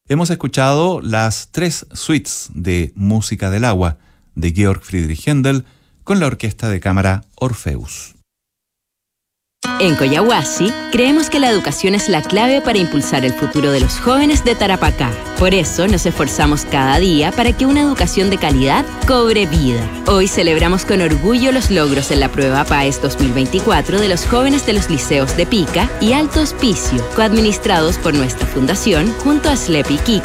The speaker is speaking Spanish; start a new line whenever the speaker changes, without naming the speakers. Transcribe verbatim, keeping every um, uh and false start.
Hemos escuchado las tres suites de Música del Agua de Georg Friedrich Händel con la Orquesta de Cámara Orfeus.
En Coyahuasi, creemos que la educación es la clave para impulsar el futuro de los jóvenes de Tarapacá. Por eso nos esforzamos cada día para que una educación de calidad cobre vida. Hoy celebramos con orgullo los logros en la prueba PAES dos mil veinticuatro de los jóvenes de los liceos de Pica y Alto Hospicio, coadministrados por nuestra fundación junto a S L E P y Kiko.